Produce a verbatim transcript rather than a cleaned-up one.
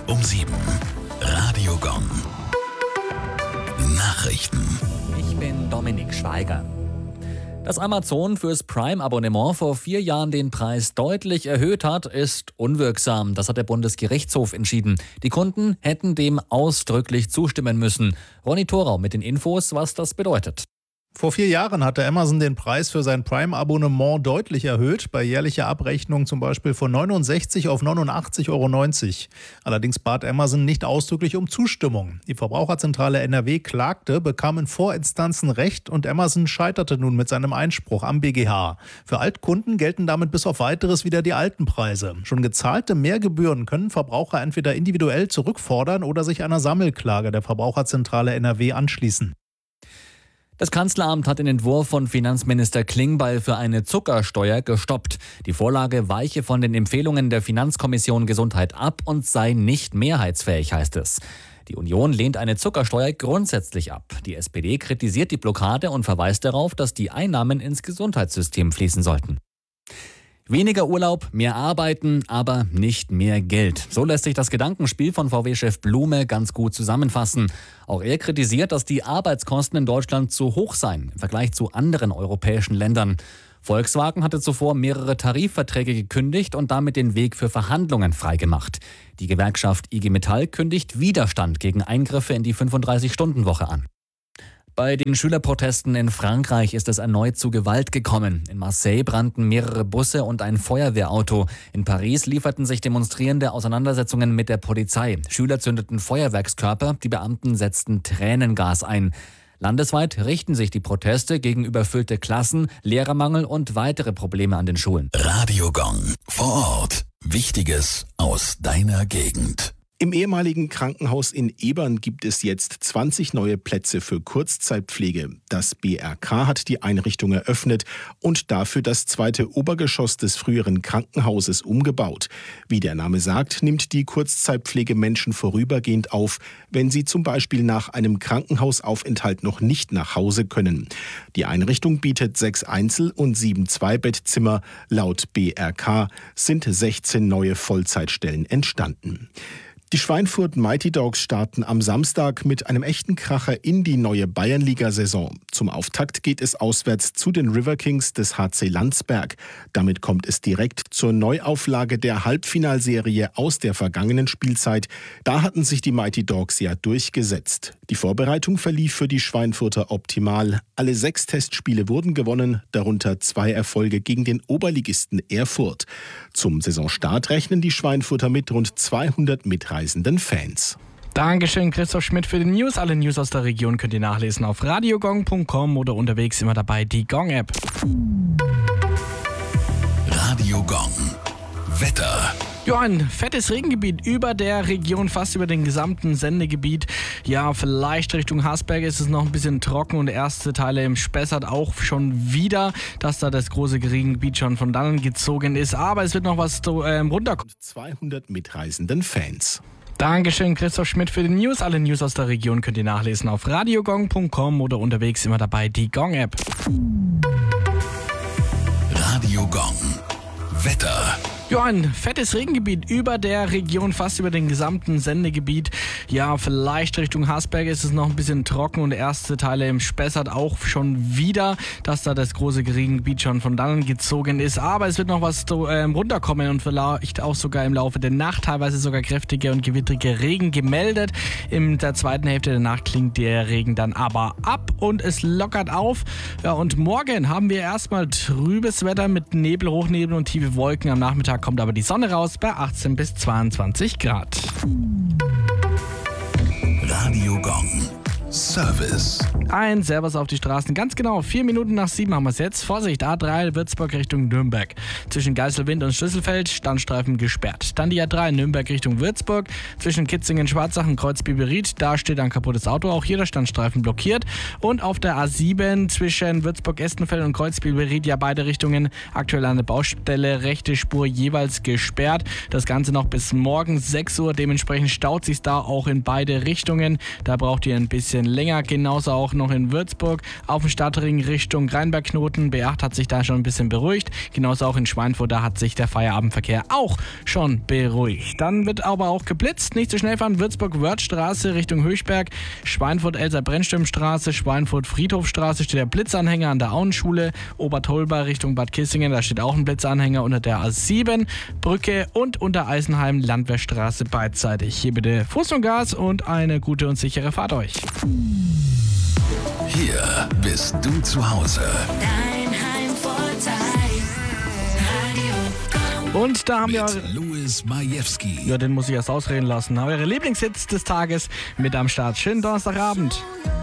um sieben. Radio Gong. Nachrichten. Ich bin Dominik Schweiger. Dass Amazon fürs Prime-Abonnement vor vier Jahren den Preis deutlich erhöht hat, ist unwirksam. Das hat der Bundesgerichtshof entschieden. Die Kunden hätten dem ausdrücklich zustimmen müssen. Ronny Thorau mit den Infos, was das bedeutet. Vor vier Jahren hatte Amazon den Preis für sein Prime-Abonnement deutlich erhöht, bei jährlicher Abrechnung zum Beispiel von neunundsechzig auf neunundachtzig Euro neunzig. Allerdings bat Amazon nicht ausdrücklich um Zustimmung. Die Verbraucherzentrale N R W klagte, bekam in Vorinstanzen Recht und Amazon scheiterte nun mit seinem Einspruch am B G H. Für Altkunden gelten damit bis auf Weiteres wieder die alten Preise. Schon gezahlte Mehrgebühren können Verbraucher entweder individuell zurückfordern oder sich einer Sammelklage der Verbraucherzentrale N R W anschließen. Das Kanzleramt hat den Entwurf von Finanzminister Klingbeil für eine Zuckersteuer gestoppt. Die Vorlage weiche von den Empfehlungen der Finanzkommission Gesundheit ab und sei nicht mehrheitsfähig, heißt es. Die Union lehnt eine Zuckersteuer grundsätzlich ab. Die S P D kritisiert die Blockade und verweist darauf, dass die Einnahmen ins Gesundheitssystem fließen sollten. Weniger Urlaub, mehr Arbeiten, aber nicht mehr Geld. So lässt sich das Gedankenspiel von V W-Chef Blume ganz gut zusammenfassen. Auch er kritisiert, dass die Arbeitskosten in Deutschland zu hoch seien im Vergleich zu anderen europäischen Ländern. Volkswagen hatte zuvor mehrere Tarifverträge gekündigt und damit den Weg für Verhandlungen freigemacht. Die Gewerkschaft I G Metall kündigt Widerstand gegen Eingriffe in die fünfunddreißig-Stunden-Woche an. Bei den Schülerprotesten in Frankreich ist es erneut zu Gewalt gekommen. In Marseille brannten mehrere Busse und ein Feuerwehrauto. In Paris lieferten sich Demonstrierende Auseinandersetzungen mit der Polizei. Schüler zündeten Feuerwerkskörper, die Beamten setzten Tränengas ein. Landesweit richten sich die Proteste gegen überfüllte Klassen, Lehrermangel und weitere Probleme an den Schulen. Radio Gong. Vor Ort. Wichtiges aus deiner Gegend. Im ehemaligen Krankenhaus in Ebern gibt es jetzt zwanzig neue Plätze für Kurzzeitpflege. Das B R K hat die Einrichtung eröffnet und dafür das zweite Obergeschoss des früheren Krankenhauses umgebaut. Wie der Name sagt, nimmt die Kurzzeitpflege Menschen vorübergehend auf, wenn sie zum Beispiel nach einem Krankenhausaufenthalt noch nicht nach Hause können. Die Einrichtung bietet sechs Einzel- und sieben Zweibettzimmer. Laut B R K sind sechzehn neue Vollzeitstellen entstanden. Die Schweinfurt Mighty Dogs starten am Samstag mit einem echten Kracher in die neue Bayernliga-Saison. Zum Auftakt geht es auswärts zu den River Kings des H C Landsberg. Damit kommt es direkt zur Neuauflage der Halbfinalserie aus der vergangenen Spielzeit. Da hatten sich die Mighty Dogs ja durchgesetzt. Die Vorbereitung verlief für die Schweinfurter optimal. Alle sechs Testspiele wurden gewonnen, darunter zwei Erfolge gegen den Oberligisten Erfurt. Zum Saisonstart rechnen die Schweinfurter mit rund zweihundert mitreisenden Fans. Dankeschön, Christoph Schmidt für die News. Alle News aus der Region könnt ihr nachlesen auf radiogong punkt com oder unterwegs immer dabei die Gong-App. Radio Gong. Wetter. Ja, ein fettes Regengebiet über der Region, fast über den gesamten Sendegebiet. Ja, vielleicht Richtung Hasberge ist es noch ein bisschen trocken und erste Teile im Spessart auch schon wieder, dass da das große Regengebiet schon von dannen gezogen ist. Aber es wird noch was äh, runterkommen. zweihundert mitreisenden Fans. Dankeschön, Christoph Schmidt für die News. Alle News aus der Region könnt ihr nachlesen auf radiogong punkt com oder unterwegs immer dabei die Gong-App. Radio Gong. Wetter. Ja, ein fettes Regengebiet über der Region, fast über den gesamten Sendegebiet. Ja, vielleicht Richtung Hasberge ist es noch ein bisschen trocken und erste Teile im Spessart auch schon wieder, dass da das große Regengebiet schon von dannen gezogen ist. Aber es wird noch was äh, runterkommen und vielleicht auch sogar im Laufe der Nacht teilweise sogar kräftige und gewittrige Regen gemeldet. In der zweiten Hälfte der Nacht klingt der Regen dann aber ab und es lockert auf. Ja, und morgen haben wir erstmal trübes Wetter mit Nebel, Hochnebel und tiefe Wolken. Am Nachmittag kommt aber die Sonne raus bei achtzehn bis zweiundzwanzig Grad. Radio Gong. Service. Ein Servus auf die Straßen. Ganz genau, vier Minuten nach sieben haben wir es jetzt. Vorsicht, A drei Würzburg Richtung Nürnberg. Zwischen Geiselwind und Schlüsselfeld Standstreifen gesperrt. Dann die A drei Nürnberg Richtung Würzburg. Zwischen Kitzingen, Schwarzach und Kreuzbiberried. Da steht ein kaputtes Auto. Auch hier der Standstreifen blockiert. Und auf der A sieben zwischen Würzburg-Estenfeld und Kreuzbiberried, ja beide Richtungen aktuell an der Baustelle. Rechte Spur jeweils gesperrt. Das Ganze noch bis morgen sechs Uhr. Dementsprechend staut sich da auch in beide Richtungen. Da braucht ihr ein bisschen bisschen länger. Genauso auch noch in Würzburg auf dem Stadtring Richtung Rheinberg-Knoten. B acht hat sich da schon ein bisschen beruhigt. Genauso auch in Schweinfurt, da hat sich der Feierabendverkehr auch schon beruhigt. Dann wird aber auch geblitzt. Nicht so schnell fahren. Würzburg-Wörthstraße Richtung Höchberg. Schweinfurt-Elser-Brennströmstraße. Schweinfurt-Friedhofstraße steht der Blitzanhänger an der Auenschule. Obertolba Richtung Bad Kissingen, da steht auch ein Blitzanhänger unter der A sieben Brücke und unter Eisenheim Landwehrstraße beidseitig. Hier bitte Fuß und Gas und eine gute und sichere Fahrt euch. Hier bist du zu Hause. Dein Heimvorteil. Radio. Und da haben wir... Mit Louis Majewski. Ja, den muss ich erst ausreden lassen. Eure Lieblingshits des Tages mit am Start. Schönen Donnerstagabend.